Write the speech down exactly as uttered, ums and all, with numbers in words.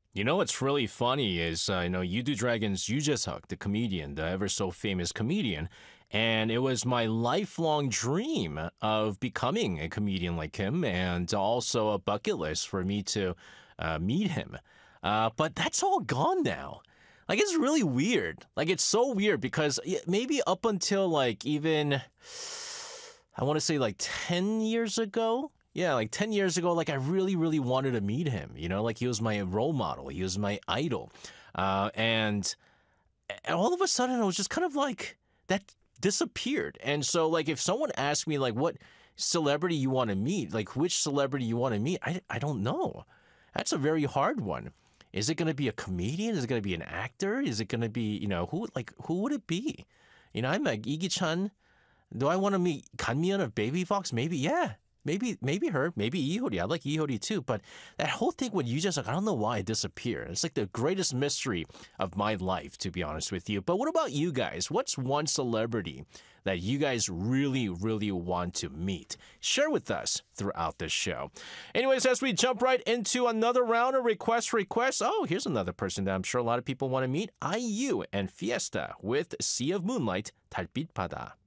You know what's really funny is, uh, you know, You Do Dragon's Yoo Jae-suk, the comedian, the ever so famous comedian, and it was my lifelong dream of becoming a comedian like him, and also a bucket list for me to uh, meet him. Uh, but that's all gone now. Like it's really weird. Like it's so weird because y- maybe up until like even I want to say like ten years ago. Yeah, like ten years ago, like I really, really wanted to meet him. You know, like he was my role model, he was my idol. Uh, and, and all of a sudden, I was just kind of like, that disappeared. And so, like, if someone asked me, like, what celebrity you want to meet, like, which celebrity you want to meet, I, I don't know. That's a very hard one. Is it going to be a comedian? Is it going to be an actor? Is it going to be, you know, who, like, who would it be? You know, I'm like, Igi Chan. Do I want to meet Kanmian of Baby Fox? Maybe, yeah. Maybe, maybe her, maybe Ihori. I like Ihori too, but that whole thing when you just like, I don't know why it disappeared. It's like the greatest mystery of my life, to be honest with you. But what about you guys? What's one celebrity that you guys really, really want to meet? Share with us throughout this show. Anyways, as we jump right into another round of request requests. Oh, here's another person that I'm sure a lot of people want to meet. I U and Fiesta with Sea of Moonlight, 달빛 바다.